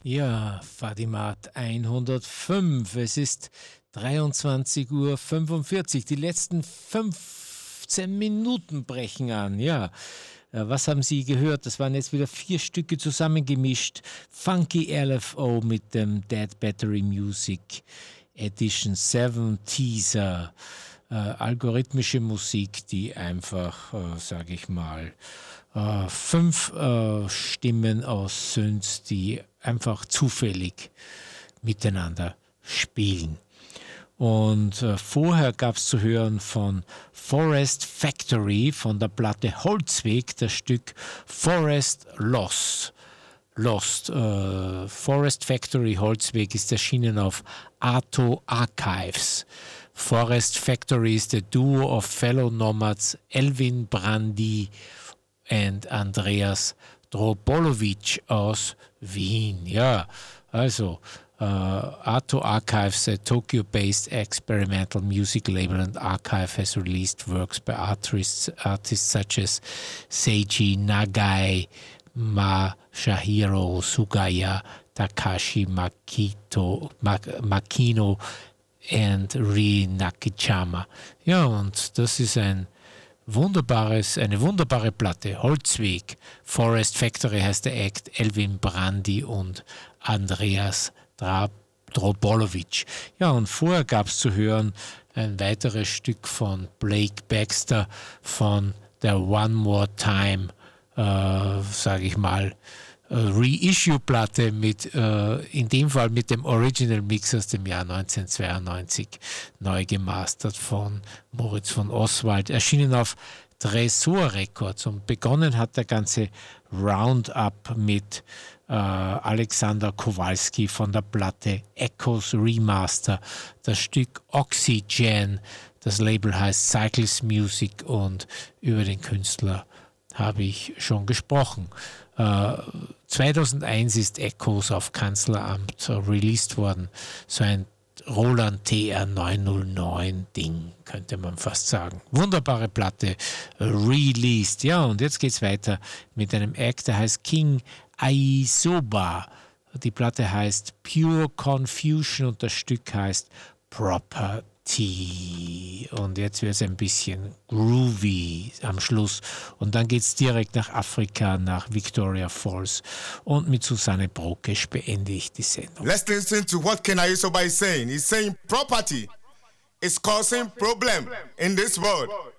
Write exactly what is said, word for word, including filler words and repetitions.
Ja, Fadimat hundertfünf. Es ist dreiundzwanzig Uhr fünfundvierzig. Die letzten fünfzehn Minuten brechen an. Ja, Äh, was haben Sie gehört? Das waren jetzt wieder vier Stücke zusammengemischt. Funky L F O mit dem Dead Battery Music Edition sieben Teaser. Äh, algorithmische Musik, die einfach, äh, sage ich mal, äh, fünf äh, Stimmen aus Synths, die einfach zufällig miteinander spielen. Und äh, vorher gab es zu hören von Forest Factory von der Platte Holzweg das Stück Forest Lost. Lost. Äh, Forest Factory Holzweg ist erschienen auf Arto Archives. Forest Factory ist der Duo of fellow nomads Elvin Brandi und Andreas Drobolovic aus Wien. Ja, also uh, Arto Archives, a Tokyo-based experimental music label and archive, has released works by artists, artists such as Seiji Nagai, Masahiro Sugaya, Takashi Makito, Mak- Makino und Rie Nakijima. Ja, und das ist ein wunderbares, eine wunderbare Platte. Holzweg, Forest Factory heißt der Act, Elvin Brandi und Andreas Dra- Drobolovic. Ja, und vorher gab es zu hören ein weiteres Stück von Blake Baxter von der One More Time, äh, sage ich mal, äh, Reissue-Platte mit, äh, in dem Fall mit dem Original Mix aus dem Jahr neunzehnhundertzweiundneunzig, neu gemastert von Moritz von Oswald, erschienen auf Tresor Records, und begonnen hat der ganze Roundup mit äh, Alexander Kowalski von der Platte Echoes Remaster, das Stück Oxygen, das Label heißt Cycles Music, und über den Künstler habe ich schon gesprochen. Äh, zweitausendeins ist Echoes auf Kanzleramt äh, released worden, so ein Roland T R neunhundertneun Ding, könnte man fast sagen. Wunderbare Platte, äh, released. Ja, und jetzt geht's weiter mit einem Act, der heißt King Aisoba. Die Platte heißt Pure Confusion und das Stück heißt Property. Und jetzt wird es ein bisschen groovy am Schluss. Und dann geht es direkt nach Afrika, nach Victoria Falls. Und mit Susanne Brokesch beende ich die Sendung. Let's listen to what Ken Aisoba is saying. He's saying property is causing problem in this world.